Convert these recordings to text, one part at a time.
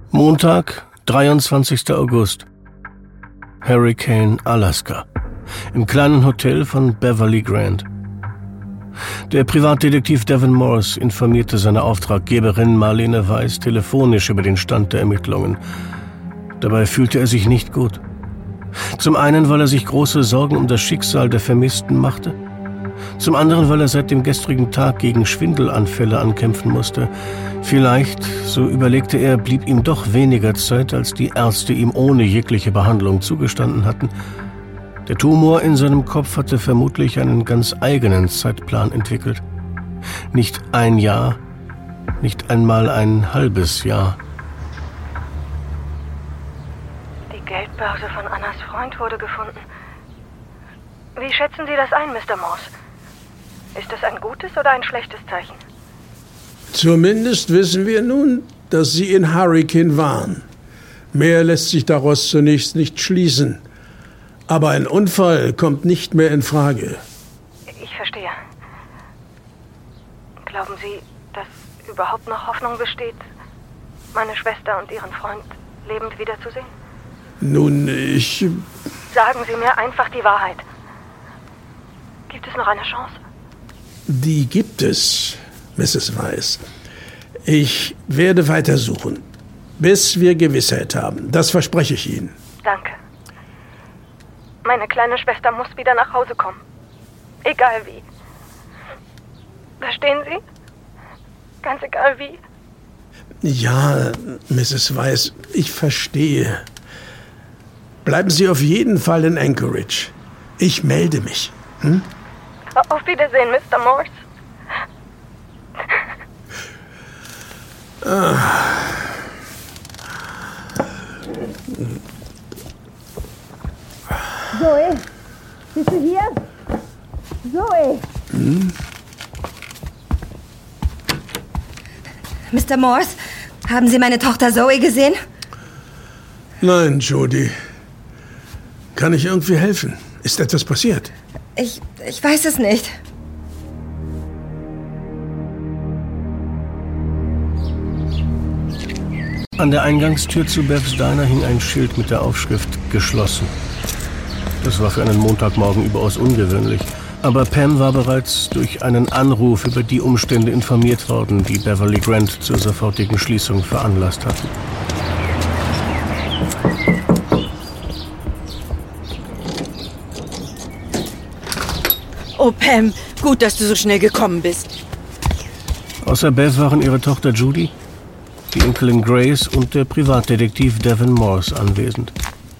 Montag, 23. August. Hurricane, Alaska. Im kleinen Hotel von Beverly Grand. Der Privatdetektiv Devin Morse informierte seine Auftraggeberin Marlene Weiss telefonisch über den Stand der Ermittlungen. Dabei fühlte er sich nicht gut. Zum einen, weil er sich große Sorgen um das Schicksal der Vermissten machte. Zum anderen, weil er seit dem gestrigen Tag gegen Schwindelanfälle ankämpfen musste. Vielleicht, so überlegte er, blieb ihm doch weniger Zeit, als die Ärzte ihm ohne jegliche Behandlung zugestanden hatten. Der Tumor in seinem Kopf hatte vermutlich einen ganz eigenen Zeitplan entwickelt. Nicht ein Jahr, nicht einmal ein halbes Jahr. Die Geldbörse von Annas Freund wurde gefunden. Wie schätzen Sie das ein, Mr. Morse? Ist das ein gutes oder ein schlechtes Zeichen? Zumindest wissen wir nun, dass Sie in Hurricane waren. Mehr lässt sich daraus zunächst nicht schließen. Aber ein Unfall kommt nicht mehr in Frage. Ich verstehe. Glauben Sie, dass überhaupt noch Hoffnung besteht, meine Schwester und ihren Freund lebend wiederzusehen? Nun, Sagen Sie mir einfach die Wahrheit. Gibt es noch eine Chance? Die gibt es, Mrs. Weiss. Ich werde weitersuchen, bis wir Gewissheit haben. Das verspreche ich Ihnen. Danke. Meine kleine Schwester muss wieder nach Hause kommen. Egal wie. Verstehen Sie? Ganz egal wie. Ja, Mrs. Weiss, ich verstehe. Bleiben Sie auf jeden Fall in Anchorage. Ich melde mich. Hm? Auf Wiedersehen, Mr. Morse. Zoe, bist du hier? Zoe! Mr. Morse, haben Sie meine Tochter Zoe gesehen? Nein, Jody. Kann ich irgendwie helfen? Ist etwas passiert? Ich weiß es nicht. An der Eingangstür zu Beths Diner hing ein Schild mit der Aufschrift »Geschlossen«. Das war für einen Montagmorgen überaus ungewöhnlich. Aber Pam war bereits durch einen Anruf über die Umstände informiert worden, die Beverly Grand zur sofortigen Schließung veranlasst hatten. Oh, Pam, gut, dass du so schnell gekommen bist. Außer Beth waren ihre Tochter Judy, die Enkelin Grace und der Privatdetektiv Devin Morse anwesend.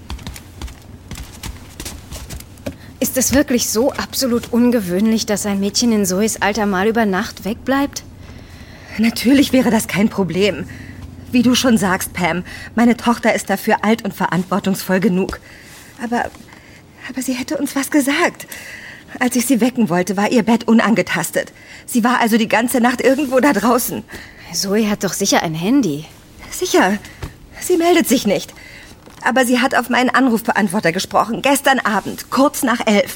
Ist es wirklich so absolut ungewöhnlich, dass ein Mädchen in Zoes Alter mal über Nacht wegbleibt? Natürlich wäre das kein Problem. Wie du schon sagst, Pam, meine Tochter ist dafür alt und verantwortungsvoll genug. Aber sie hätte uns was gesagt. Als ich sie wecken wollte, war ihr Bett unangetastet. Sie war also die ganze Nacht irgendwo da draußen. Zoe hat doch sicher ein Handy. Sicher. Sie meldet sich nicht. Aber sie hat auf meinen Anrufbeantworter gesprochen. Gestern Abend, kurz nach 11.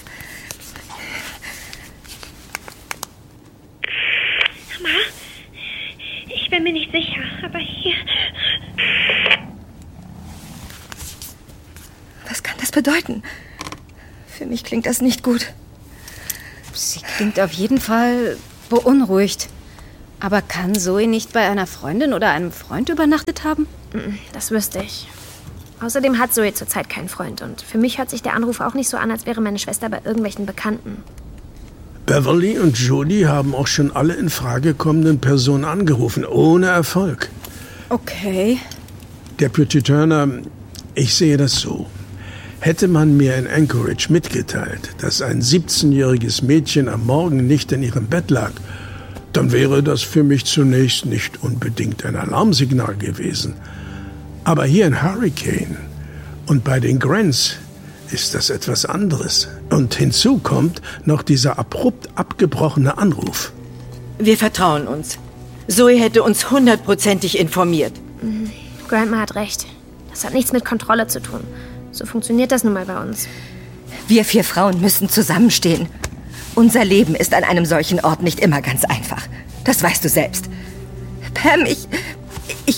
Mama, ich bin mir nicht sicher, aber hier... Was kann das bedeuten? Für mich klingt das nicht gut. Sie klingt auf jeden Fall beunruhigt. Aber kann Zoe nicht bei einer Freundin oder einem Freund übernachtet haben? Das wüsste ich. Außerdem hat Zoe zurzeit keinen Freund. Und für mich hört sich der Anruf auch nicht so an, als wäre meine Schwester bei irgendwelchen Bekannten. Beverly und Jody haben auch schon alle in Frage kommenden Personen angerufen, ohne Erfolg. Okay. Deputy Turner, ich sehe das so. Hätte man mir in Anchorage mitgeteilt, dass ein 17-jähriges Mädchen am Morgen nicht in ihrem Bett lag, dann wäre das für mich zunächst nicht unbedingt ein Alarmsignal gewesen. Aber hier in Hurricane und bei den Grants ist das etwas anderes. Und hinzu kommt noch dieser abrupt abgebrochene Anruf. Wir vertrauen uns. Zoe hätte uns 100%ig informiert. Grandma hat recht. Das hat nichts mit Kontrolle zu tun. So funktioniert das nun mal bei uns. Wir 4 Frauen müssen zusammenstehen. Unser Leben ist an einem solchen Ort nicht immer ganz einfach. Das weißt du selbst. Pam, ich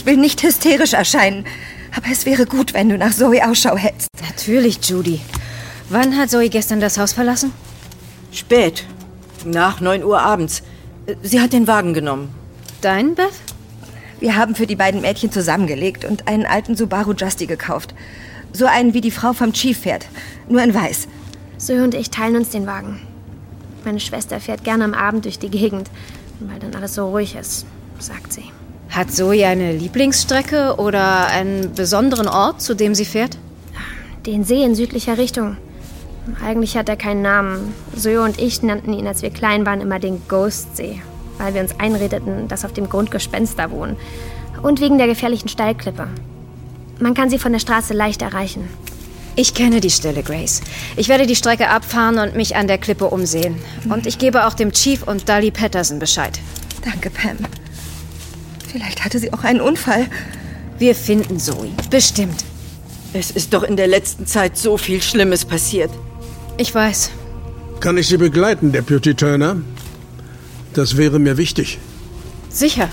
Ich will nicht hysterisch erscheinen. Aber es wäre gut, wenn du nach Zoe Ausschau hältst. Natürlich, Judy. Wann hat Zoe gestern das Haus verlassen? Spät. Nach 9 Uhr abends. Sie hat den Wagen genommen. Dein, Beth? Wir haben für die beiden Mädchen zusammengelegt und einen alten Subaru Justy gekauft. So einen, wie die Frau vom Chief fährt. Nur in weiß. Zoe und ich teilen uns den Wagen. Meine Schwester fährt gerne am Abend durch die Gegend, weil dann alles so ruhig ist, sagt sie. Hat Zoe eine Lieblingsstrecke oder einen besonderen Ort, zu dem sie fährt? Den See in südlicher Richtung. Eigentlich hat er keinen Namen. Zoe und ich nannten ihn, als wir klein waren, immer den Ghostsee, weil wir uns einredeten, dass auf dem Grund Gespenster wohnen. Und wegen der gefährlichen Steilklippe. Man kann sie von der Straße leicht erreichen. Ich kenne die Stelle, Grace. Ich werde die Strecke abfahren und mich an der Klippe umsehen. Und ich gebe auch dem Chief und Dolly Patterson Bescheid. Danke, Pam. Vielleicht hatte sie auch einen Unfall. Wir finden Zoe. Bestimmt. Es ist doch in der letzten Zeit so viel Schlimmes passiert. Ich weiß. Kann ich Sie begleiten, Deputy Turner? Das wäre mir wichtig. Sicher.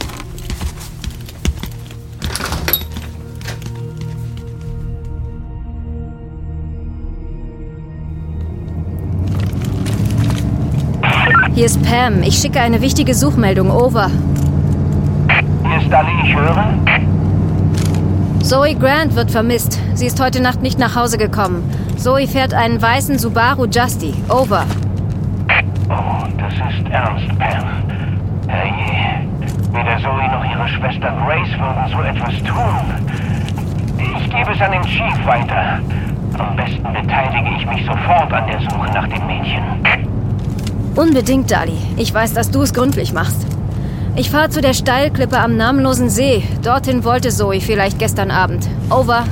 Hier ist Pam. Ich schicke eine wichtige Suchmeldung. Over. Hier ist Dolly, ich höre. Zoe Grant wird vermisst. Sie ist heute Nacht nicht nach Hause gekommen. Zoe fährt einen weißen Subaru Justy. Over. Oh, das ist ernst, Pam. Herrje, weder Zoe noch ihre Schwester Grace würden so etwas tun. Ich gebe es an den Chief weiter. Am besten beteilige ich mich sofort an der Suche nach dem Mädchen. Unbedingt, Dolly. Ich weiß, dass du es gründlich machst. Ich fahre zu der Steilklippe am namenlosen See. Dorthin wollte Zoe vielleicht gestern Abend. Over.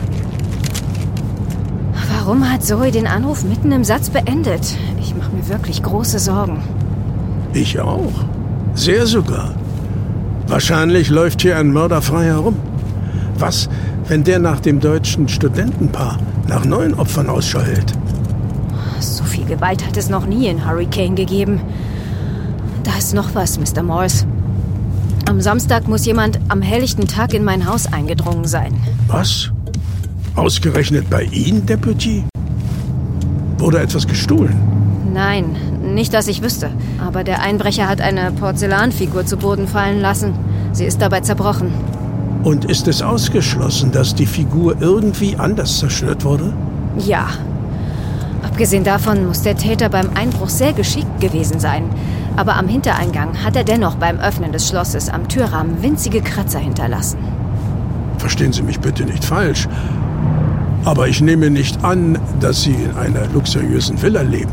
Warum hat Zoe den Anruf mitten im Satz beendet? Ich mache mir wirklich große Sorgen. Ich auch. Sehr sogar. Wahrscheinlich läuft hier ein Mörder frei herum. Was, wenn der nach dem deutschen Studentenpaar nach neuen Opfern Ausschau hält? So viel Gewalt hat es noch nie in Hurricane gegeben. Da ist noch was, Mr. Morse. Am Samstag muss jemand am helllichten Tag in mein Haus eingedrungen sein. Was? Ausgerechnet bei Ihnen, Deputy? Wurde etwas gestohlen? Nein, nicht, dass ich wüsste. Aber der Einbrecher hat eine Porzellanfigur zu Boden fallen lassen. Sie ist dabei zerbrochen. Und ist es ausgeschlossen, dass die Figur irgendwie anders zerstört wurde? Ja. Abgesehen davon muss der Täter beim Einbruch sehr geschickt gewesen sein. Aber am Hintereingang hat er dennoch beim Öffnen des Schlosses am Türrahmen winzige Kratzer hinterlassen. Verstehen Sie mich bitte nicht falsch. Aber ich nehme nicht an, dass Sie in einer luxuriösen Villa leben.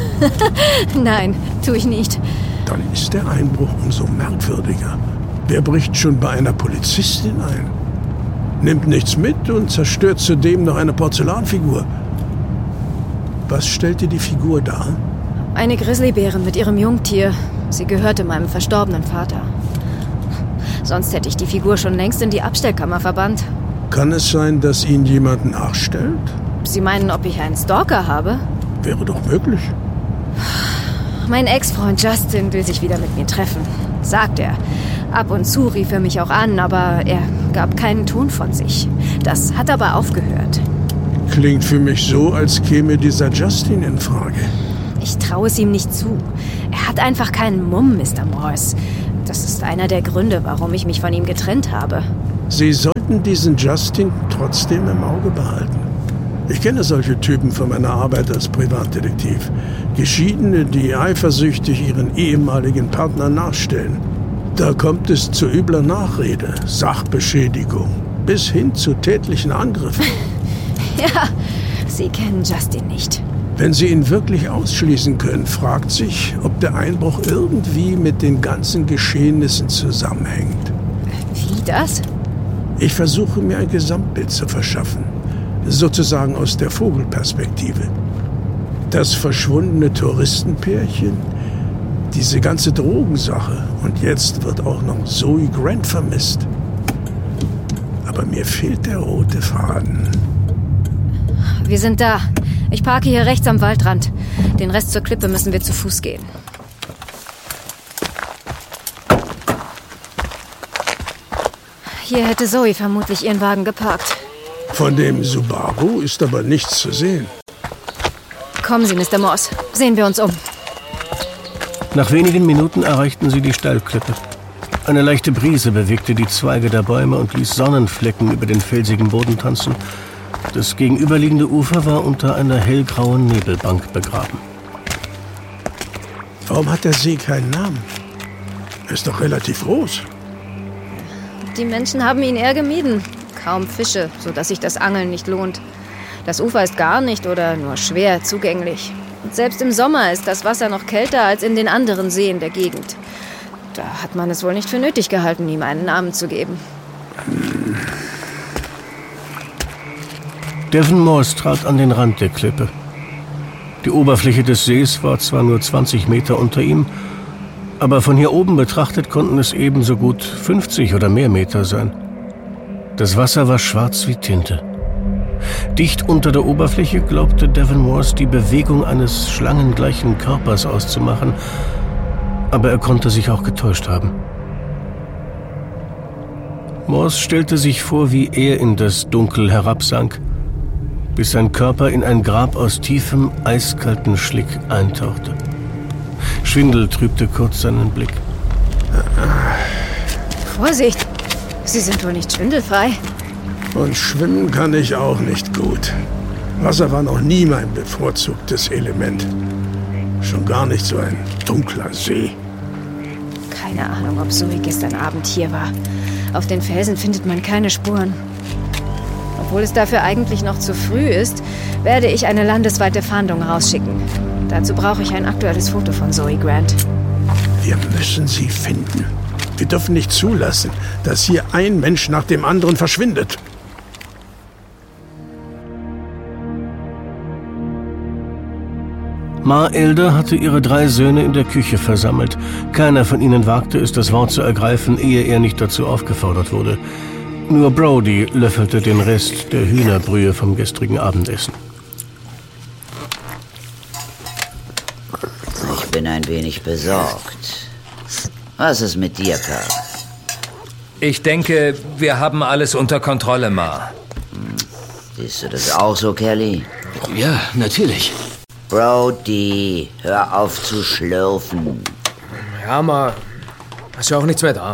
Nein, tue ich nicht. Dann ist der Einbruch umso merkwürdiger. Wer bricht schon bei einer Polizistin ein? Nimmt nichts mit und zerstört zudem noch eine Porzellanfigur. Was stellte die Figur dar? Eine Grizzlybärin mit ihrem Jungtier. Sie gehörte meinem verstorbenen Vater. Sonst hätte ich die Figur schon längst in die Abstellkammer verbannt. Kann es sein, dass Ihnen jemand nachstellt? Sie meinen, ob ich einen Stalker habe? Wäre doch möglich. Mein Ex-Freund Justin will sich wieder mit mir treffen, sagt er. Ab und zu rief er mich auch an, aber er gab keinen Ton von sich. Das hat aber aufgehört. Klingt für mich so, als käme dieser Justin in Frage. Ich traue es ihm nicht zu. Er hat einfach keinen Mumm, Mr. Morse. Das ist einer der Gründe, warum ich mich von ihm getrennt habe. Sie sollten diesen Justin trotzdem im Auge behalten. Ich kenne solche Typen von meiner Arbeit als Privatdetektiv. Geschiedene, die eifersüchtig ihren ehemaligen Partner nachstellen. Da kommt es zu übler Nachrede, Sachbeschädigung, bis hin zu tätlichen Angriffen. Ja, Sie kennen Justin nicht. Wenn Sie ihn wirklich ausschließen können, fragt sich, ob der Einbruch irgendwie mit den ganzen Geschehnissen zusammenhängt. Wie das? Ich versuche mir ein Gesamtbild zu verschaffen, sozusagen aus der Vogelperspektive. Das verschwundene Touristenpärchen, diese ganze Drogensache und jetzt wird auch noch Zoe Grant vermisst. Aber mir fehlt der rote Faden. Wir sind da. Ich parke hier rechts am Waldrand. Den Rest zur Klippe müssen wir zu Fuß gehen. Hier hätte Zoe vermutlich ihren Wagen geparkt. Von dem Subaru ist aber nichts zu sehen. Kommen Sie, Mr. Morse. Sehen wir uns um. Nach wenigen Minuten erreichten sie die Steilklippe. Eine leichte Brise bewegte die Zweige der Bäume und ließ Sonnenflecken über den felsigen Boden tanzen. Das gegenüberliegende Ufer war unter einer hellgrauen Nebelbank begraben. Warum hat der See keinen Namen? Er ist doch relativ groß. Die Menschen haben ihn eher gemieden. Kaum Fische, sodass sich das Angeln nicht lohnt. Das Ufer ist gar nicht oder nur schwer zugänglich. Und selbst im Sommer ist das Wasser noch kälter als in den anderen Seen der Gegend. Da hat man es wohl nicht für nötig gehalten, ihm einen Namen zu geben. Devon Morse trat an den Rand der Klippe. Die Oberfläche des Sees war zwar nur 20 Meter unter ihm, aber von hier oben betrachtet konnten es ebenso gut 50 oder mehr Meter sein. Das Wasser war schwarz wie Tinte. Dicht unter der Oberfläche glaubte Devon Morse die Bewegung eines schlangengleichen Körpers auszumachen, aber er konnte sich auch getäuscht haben. Morse stellte sich vor, wie er in das Dunkel herabsank, bis sein Körper in ein Grab aus tiefem, eiskalten Schlick eintauchte. Schwindel trübte kurz seinen Blick. Vorsicht! Sie sind wohl nicht schwindelfrei. Und schwimmen kann ich auch nicht gut. Wasser war noch nie mein bevorzugtes Element. Schon gar nicht so ein dunkler See. Keine Ahnung, ob Zoe gestern Abend hier war. Auf den Felsen findet man keine Spuren. Obwohl es dafür eigentlich noch zu früh ist, werde ich eine landesweite Fahndung rausschicken. Dazu brauche ich ein aktuelles Foto von Zoe Grant. Wir müssen sie finden. Wir dürfen nicht zulassen, dass hier ein Mensch nach dem anderen verschwindet. Ma Elder hatte ihre 3 Söhne in der Küche versammelt. Keiner von ihnen wagte es, das Wort zu ergreifen, ehe er nicht dazu aufgefordert wurde. Nur Brody löffelte den Rest der Hühnerbrühe vom gestrigen Abendessen. Ich bin ein wenig besorgt. Was ist mit dir, Kirk? Ich denke, wir haben alles unter Kontrolle, Ma. Siehst du das auch so, Kelly? Ja, natürlich. Brody, hör auf zu schlürfen. Ja, Ma, ist ja auch nichts mehr da.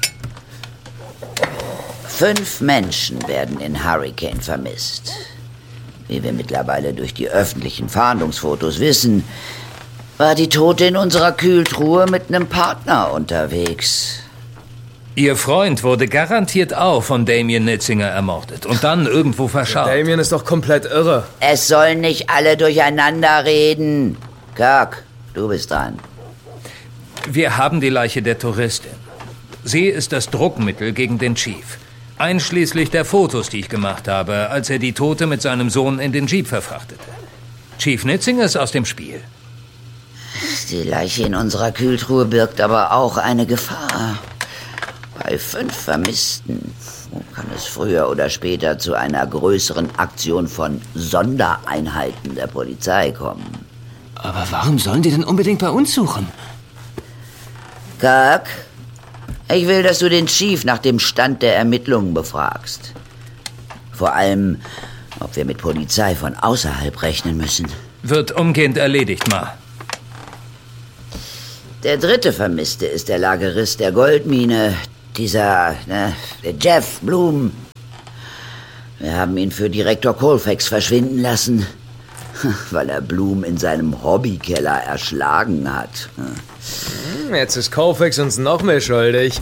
5 Menschen werden in Hurricane vermisst. Wie wir mittlerweile durch die öffentlichen Fahndungsfotos wissen, war die Tote in unserer Kühltruhe mit einem Partner unterwegs. Ihr Freund wurde garantiert auch von Damien Nitzinger ermordet und dann irgendwo verscharrt. Ja, Damien ist doch komplett irre. Es sollen nicht alle durcheinander reden. Kirk, du bist dran. Wir haben die Leiche der Touristin. Sie ist das Druckmittel gegen den Chief. Einschließlich der Fotos, die ich gemacht habe, als er die Tote mit seinem Sohn in den Jeep verfrachtete. Chief Nitzinger ist aus dem Spiel. Die Leiche in unserer Kühltruhe birgt aber auch eine Gefahr. Bei 5 Vermissten kann es früher oder später zu einer größeren Aktion von Sondereinheiten der Polizei kommen. Aber warum sollen die denn unbedingt bei uns suchen? Kirk, ich will, dass du den Chief nach dem Stand der Ermittlungen befragst. Vor allem, ob wir mit Polizei von außerhalb rechnen müssen. Wird umgehend erledigt, Ma. Der 3. Vermisste ist der Lagerist der Goldmine, der Jeff Bloom. Wir haben ihn für Direktor Colfax verschwinden lassen, weil er Bloom in seinem Hobbykeller erschlagen hat. Jetzt ist Colfax uns noch mehr schuldig.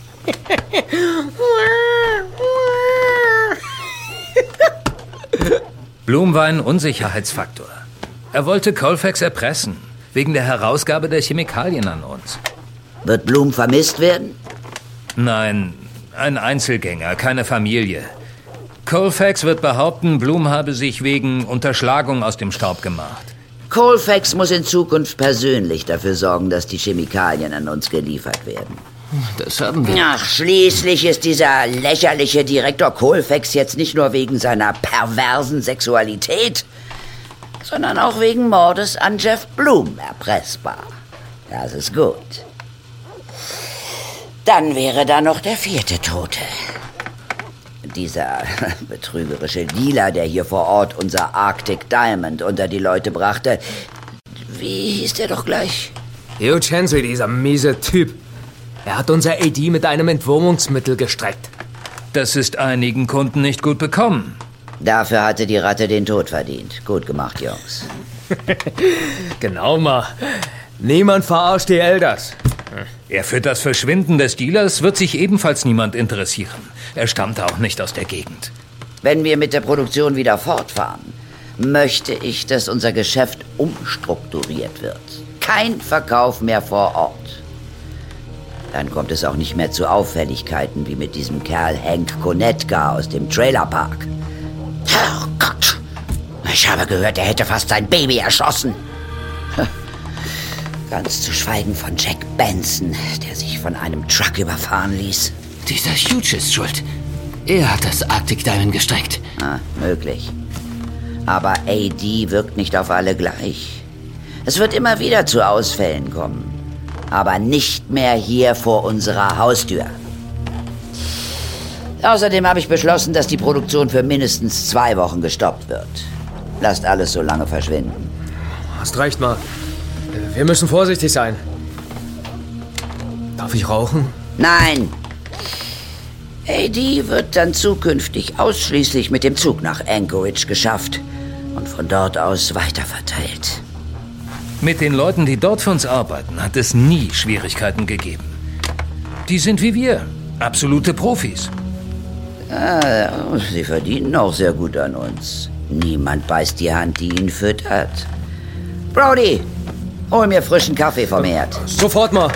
Bloom war ein Unsicherheitsfaktor. Er wollte Colfax erpressen, wegen der Herausgabe der Chemikalien an uns. Wird Bloom vermisst werden? Nein, ein Einzelgänger, keine Familie. Colfax wird behaupten, Bloom habe sich wegen Unterschlagung aus dem Staub gemacht. Colfax muss in Zukunft persönlich dafür sorgen, dass die Chemikalien an uns geliefert werden. Das haben wir. Ach, schließlich ist dieser lächerliche Direktor Colfax jetzt nicht nur wegen seiner perversen Sexualität, sondern auch wegen Mordes an Jeff Bloom erpressbar. Das ist gut. Dann wäre da noch der 4. Tote. Dieser betrügerische Dealer, der hier vor Ort unser Arctic Diamond unter die Leute brachte. Wie hieß der doch gleich? Hugh Chancery, dieser miese Typ. Er hat unser AD mit einem Entwurmungsmittel gestreckt. Das ist einigen Kunden nicht gut bekommen. Dafür hatte die Ratte den Tod verdient. Gut gemacht, Jungs. Genau mal. Niemand verarscht die Elders. Ja, für das Verschwinden des Dealers wird sich ebenfalls niemand interessieren. Er stammte auch nicht aus der Gegend. Wenn wir mit der Produktion wieder fortfahren, möchte ich, dass unser Geschäft umstrukturiert wird. Kein Verkauf mehr vor Ort. Dann kommt es auch nicht mehr zu Auffälligkeiten wie mit diesem Kerl Hank Konetka aus dem Trailerpark. Oh Gott! Ich habe gehört, er hätte fast sein Baby erschossen. Ganz zu schweigen von Jack Benson, der sich von einem Truck überfahren ließ. Dieser Hughes ist schuld. Er hat das Arctic Diamond gestreckt. Möglich. Aber AD wirkt nicht auf alle gleich. Es wird immer wieder zu Ausfällen kommen. Aber nicht mehr hier vor unserer Haustür. Außerdem habe ich beschlossen, dass die Produktion für mindestens 2 Wochen gestoppt wird. Lasst alles so lange verschwinden. Hast recht, Ma. Wir müssen vorsichtig sein. Darf ich rauchen? Nein! AD wird dann zukünftig ausschließlich mit dem Zug nach Anchorage geschafft und von dort aus weiterverteilt. Mit den Leuten, die dort für uns arbeiten, hat es nie Schwierigkeiten gegeben. Die sind wie wir, absolute Profis. Sie verdienen auch sehr gut an uns. Niemand beißt die Hand, die ihn füttert. Brody, hol mir frischen Kaffee vom Herd. Sofort mal.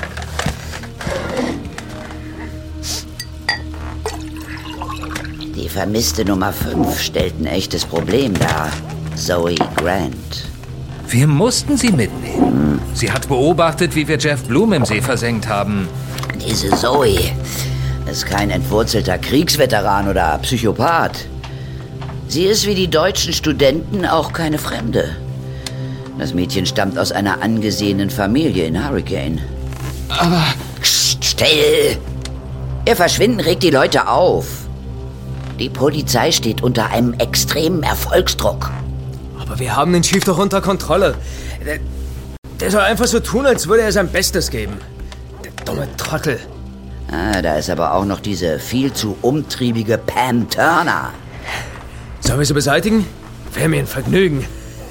Die vermisste Nummer 5 stellt ein echtes Problem dar. Zoe Grant. Wir mussten sie mitnehmen. Sie hat beobachtet, wie wir Jeff Bloom im See versenkt haben. Diese Zoe ist kein entwurzelter Kriegsveteran oder Psychopath. Sie ist wie die deutschen Studenten auch keine Fremde. Das Mädchen stammt aus einer angesehenen Familie in Hurricane. Aber... Still! Ihr Verschwinden regt die Leute auf. Die Polizei steht unter einem extremen Erfolgsdruck. Aber wir haben den Chief doch unter Kontrolle. Der soll einfach so tun, als würde er sein Bestes geben. Der dumme Trottel. Da ist aber auch noch diese viel zu umtriebige Pam Turner. Sollen wir sie beseitigen? Wäre mir ein Vergnügen.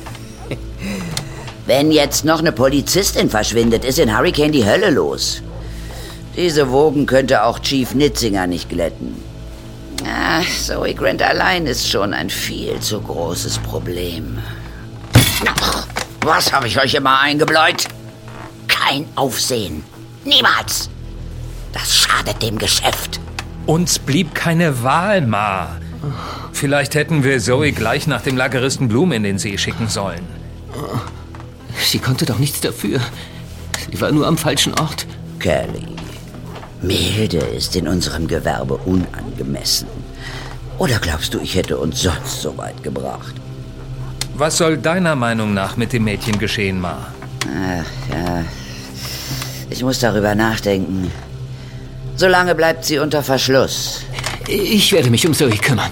Wenn jetzt noch eine Polizistin verschwindet, ist in Hurricane die Hölle los. Diese Wogen könnte auch Chief Nitzinger nicht glätten. Zoe Grant allein ist schon ein viel zu großes Problem. Was habe ich euch immer eingebläut? Kein Aufsehen. Niemals. Das schadet dem Geschäft. Uns blieb keine Wahl, Ma. Vielleicht hätten wir Zoe gleich nach dem Lageristen Bloom in den See schicken sollen. Sie konnte doch nichts dafür. Sie war nur am falschen Ort. Kelly, Milde ist in unserem Gewerbe unangemessen. Oder glaubst du, ich hätte uns sonst so weit gebracht? Was soll deiner Meinung nach mit dem Mädchen geschehen, Ma? Ja. Ich muss darüber nachdenken. Solange bleibt sie unter Verschluss. Ich werde mich um Zoe kümmern.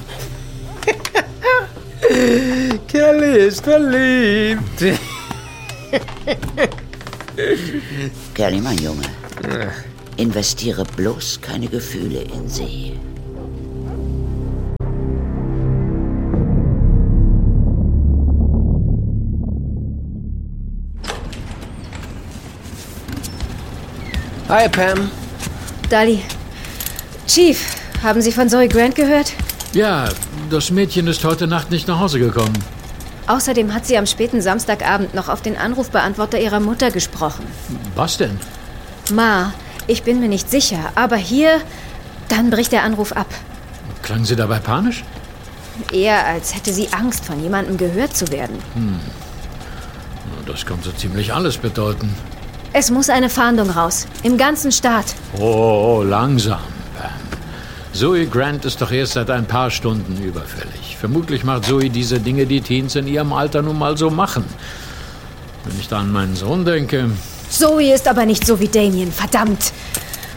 Kelly ist verliebt. Kelly, mein Junge, investiere bloß keine Gefühle in sie. Hi, Pam. Dolly. Chief, haben Sie von Zoe Grant gehört? Ja, das Mädchen ist heute Nacht nicht nach Hause gekommen. Außerdem hat sie am späten Samstagabend noch auf den Anrufbeantworter ihrer Mutter gesprochen. Was denn? Ma, ich bin mir nicht sicher, aber hier, dann bricht der Anruf ab. Klang sie dabei panisch? Eher, als hätte sie Angst, von jemandem gehört zu werden. Das kann so ziemlich alles bedeuten. Es muss eine Fahndung raus, im ganzen Staat. Oh, langsam, Pam. Zoe Grant ist doch erst seit ein paar Stunden überfällig. Vermutlich macht Zoe diese Dinge, die Teens in ihrem Alter nun mal so machen. Wenn ich da an meinen Sohn denke... Zoe ist aber nicht so wie Damien, verdammt.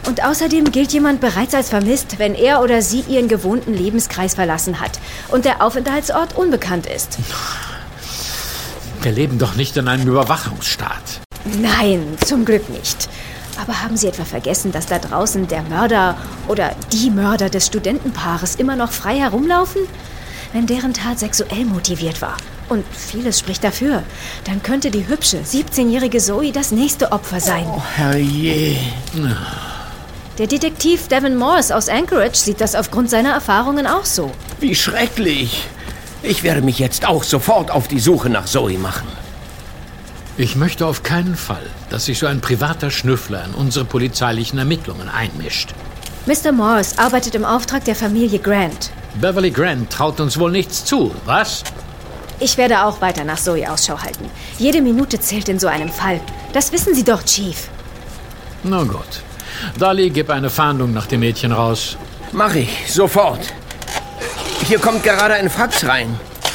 Und außerdem gilt jemand bereits als vermisst, wenn er oder sie ihren gewohnten Lebenskreis verlassen hat und der Aufenthaltsort unbekannt ist. Wir leben doch nicht in einem Überwachungsstaat. Nein, zum Glück nicht. Aber haben Sie etwa vergessen, dass da draußen der Mörder oder die Mörder des Studentenpaares immer noch frei herumlaufen? Wenn deren Tat sexuell motiviert war. Und vieles spricht dafür. Dann könnte die hübsche, 17-jährige Zoe das nächste Opfer sein. Oh, herrje. Der Detektiv Devin Morse aus Anchorage sieht das aufgrund seiner Erfahrungen auch so. Wie schrecklich. Ich werde mich jetzt auch sofort auf die Suche nach Zoe machen. Ich möchte auf keinen Fall, dass sich so ein privater Schnüffler in unsere polizeilichen Ermittlungen einmischt. Mr. Morse arbeitet im Auftrag der Familie Grant. Beverly Grant traut uns wohl nichts zu, was? Ich werde auch weiter nach Zoe Ausschau halten. Jede Minute zählt in so einem Fall. Das wissen Sie doch, Chief. Na gut. Dali, gib eine Fahndung nach dem Mädchen raus. Mach ich, sofort. Hier kommt gerade ein Fax rein.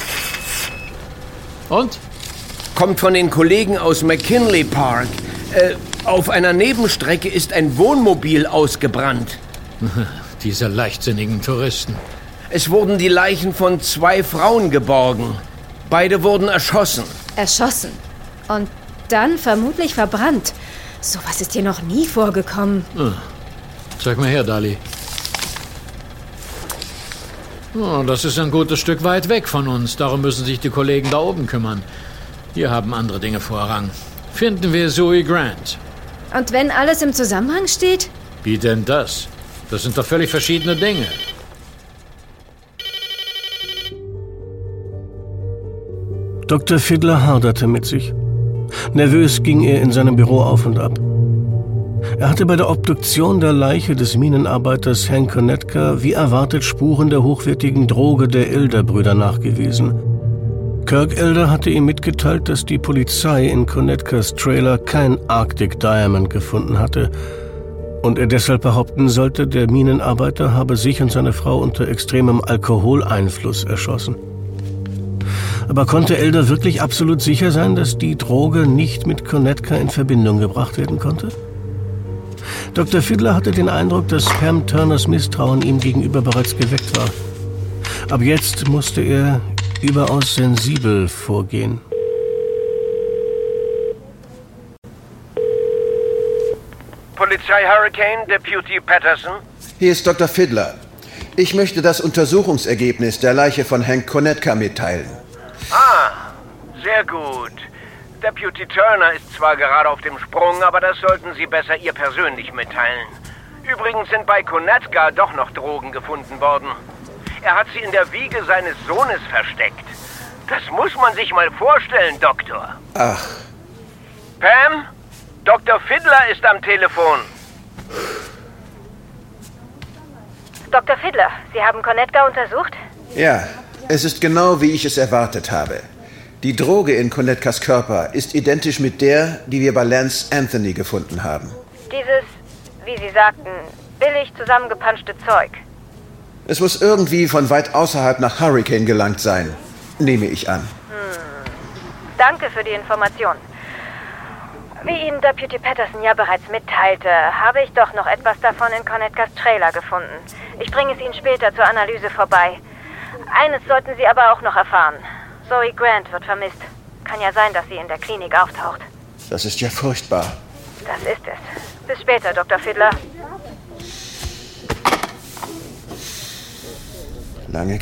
Und? Kommt von den Kollegen aus McKinley Park. Auf einer Nebenstrecke ist ein Wohnmobil ausgebrannt. Diese leichtsinnigen Touristen. Es wurden die Leichen von 2 Frauen geborgen. Beide wurden erschossen. Erschossen? Und dann vermutlich verbrannt. Sowas ist hier noch nie vorgekommen. Zeig mal her, Dali. Oh, das ist ein gutes Stück weit weg von uns. Darum müssen sich die Kollegen da oben kümmern. Hier haben andere Dinge Vorrang. Finden wir Zoe Grant. Und wenn alles im Zusammenhang steht? Wie denn das? Das sind doch völlig verschiedene Dinge. Dr. Fiddler haderte mit sich. Nervös ging er in seinem Büro auf und ab. Er hatte bei der Obduktion der Leiche des Minenarbeiters Hank Konetka wie erwartet Spuren der hochwertigen Droge der Elder-Brüder nachgewiesen. Kirk Elder hatte ihm mitgeteilt, dass die Polizei in Konetkas Trailer kein Arctic Diamond gefunden hatte und er deshalb behaupten sollte, der Minenarbeiter habe sich und seine Frau unter extremem Alkoholeinfluss erschossen. Aber konnte Elder wirklich absolut sicher sein, dass die Droge nicht mit Konetka in Verbindung gebracht werden konnte? Dr. Fiddler hatte den Eindruck, dass Pam Turners Misstrauen ihm gegenüber bereits geweckt war. Ab jetzt musste er überaus sensibel vorgehen. Polizei Hurricane, Deputy Patterson. Hier ist Dr. Fiddler. Ich möchte das Untersuchungsergebnis der Leiche von Hank Konetka mitteilen. Ah, sehr gut. Deputy Turner ist zwar gerade auf dem Sprung, aber das sollten Sie besser ihr persönlich mitteilen. Übrigens sind bei Konetka doch noch Drogen gefunden worden. Er hat sie in der Wiege seines Sohnes versteckt. Das muss man sich mal vorstellen, Doktor. Ach. Pam? Dr. Fiddler ist am Telefon. Dr. Fiddler, Sie haben Konetka untersucht? Ja, es ist genau, wie ich es erwartet habe. Die Droge in Konetkas Körper ist identisch mit der, die wir bei Lance Anthony gefunden haben. Dieses, wie Sie sagten, billig zusammengepanschte Zeug. Es muss irgendwie von weit außerhalb nach Hurricane gelangt sein, nehme ich an. Danke für die Information. Wie Ihnen Deputy Patterson ja bereits mitteilte, habe ich doch noch etwas davon in Konetkas Trailer gefunden. Ich bringe es Ihnen später zur Analyse vorbei. Eines sollten Sie aber auch noch erfahren. Zoe Grant wird vermisst. Kann ja sein, dass sie in der Klinik auftaucht. Das ist ja furchtbar. Das ist es. Bis später, Dr. Fiddler. Lange